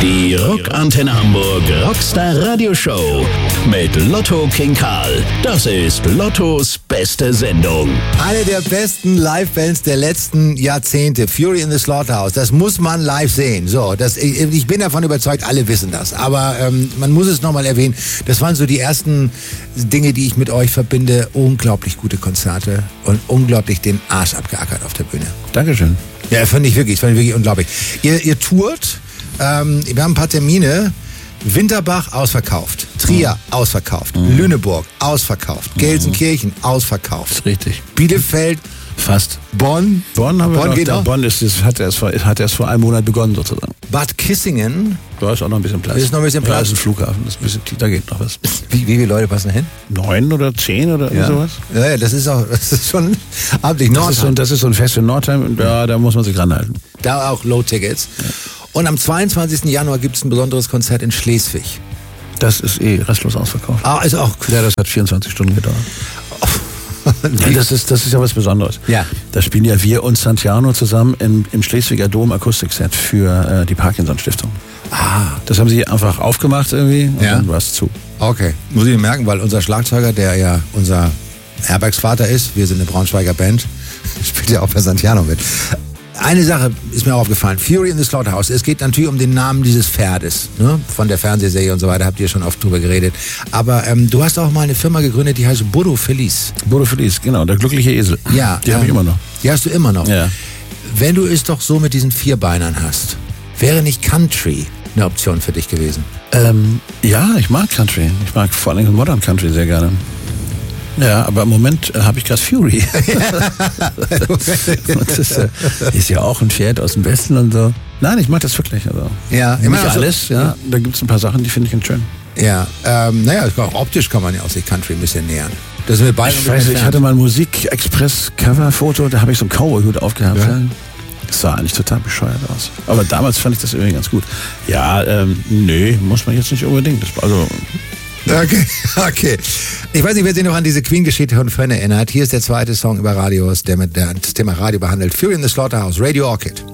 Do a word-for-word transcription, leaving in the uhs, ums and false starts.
Die Rockantenne Hamburg Rockstar Radio Show mit Lotto King Karl. Das ist Lottos beste Sendung. Eine der besten Live-Bands der letzten Jahrzehnte, Fury in the Slaughterhouse. Das muss man live sehen. So, das, ich, ich bin davon überzeugt, alle wissen das. Aber ähm, man muss es nochmal erwähnen. Das waren so die ersten Dinge, die ich mit euch verbinde. Unglaublich gute Konzerte und unglaublich den Arsch abgeackert auf der Bühne. Dankeschön. Ja, fand ich wirklich, fand ich wirklich unglaublich. Ihr, ihr tourt, ähm, wir haben ein paar Termine. Winterbach ausverkauft, Trier mhm. ausverkauft, mhm. Lüneburg ausverkauft, mhm. Gelsenkirchen ausverkauft. Das ist richtig. Bielefeld fast. Bonn. Bonn haben wir Bonn noch. Geht Da, noch. Bonn ist, ist, hat, erst vor, hat erst vor einem Monat begonnen sozusagen. Bad Kissingen. Da ist auch noch ein bisschen Platz. Ist noch ein bisschen Platz. Da ist ein Flughafen, das ist ein bisschen, da geht noch was. Wie, wie viele Leute passen da hin? Neun oder zehn oder Ja. sowas? Ja, ja, das ist auch, das ist schon amtlich. Das ist, so, das ist so ein Fest in Nordheim und da, da muss man sich ranhalten. Da auch Low-Tickets. Ja. Und am zweiundzwanzigsten Januar gibt es ein besonderes Konzert in Schleswig. Das ist eh restlos ausverkauft. Ah, ist auch. Ja, das hat vierundzwanzig Stunden gedauert. Ja, das ist, das ist ja was Besonderes. Ja. Da spielen ja wir und Santiano zusammen im, im Schleswiger Dom Akustikset für äh, die Parkinson-Stiftung. Ah. Das haben sie einfach aufgemacht irgendwie und Ja. dann war es zu. Okay. Muss ich mir merken, weil unser Schlagzeuger, der ja unser Herbergsvater ist, wir sind eine Braunschweiger Band, spielt ja auch bei Santiano mit. Eine Sache ist mir aufgefallen. Fury in the Slaughterhouse. Es geht natürlich um den Namen dieses Pferdes, ne? Von der Fernsehserie und so weiter, habt ihr schon oft drüber geredet. Aber ähm, du hast auch mal eine Firma gegründet, die heißt Bodo Feliz. Bodo Feliz, genau, der glückliche Esel. Ja. Die habe ich ähm, immer noch. Die hast du immer noch. Ja. Wenn du es doch so mit diesen Vierbeinern hast, wäre nicht Country eine Option für dich gewesen? Ähm, ja, ich mag Country. Ich mag vor allem Modern Country sehr gerne. Ja, aber im Moment äh, habe ich gerade Fury. Und das äh, ist ja auch ein Pferd aus dem Westen und so. Nein, ich mag das wirklich. Also. Ja, Nicht immer noch so- alles, ja. Da gibt es ein paar Sachen, die finde ich ganz schön. Ja, ähm, naja, auch optisch kann man ja auch sich Country ein bisschen nähern. Das sind wir beide Ich weiß, ich hatte mal ein Musik-Express-Cover-Foto, da habe ich so einen Cowboy-Hut aufgehabt. Ja. Ja. Das sah eigentlich total bescheuert aus. Aber damals fand ich das irgendwie ganz gut. Ja, ähm, nee, muss man jetzt nicht unbedingt. Das, also, Okay, okay. Ich weiß nicht, wer sich noch an diese Queen-Geschichte von vorhin erinnert. Hier ist der zweite Song über Radios, der mit der, das Thema Radio behandelt. Fury in the Slaughterhouse, Radio Orchid.